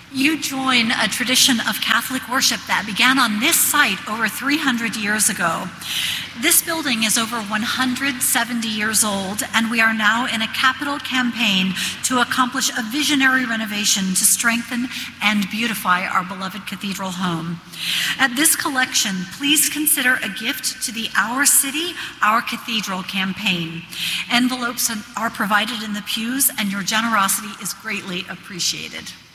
You join a tradition of Catholic worship that began on this site over 300 years ago. This building is over 170 years old, and we are now in a capital campaign to accomplish a visionary renovation to strengthen and beautify our beloved cathedral home. At this collection, please consider a gift to the Our City, Our Cathedral campaign. Envelopes are provided in the pews, and your generosity is greatly appreciated.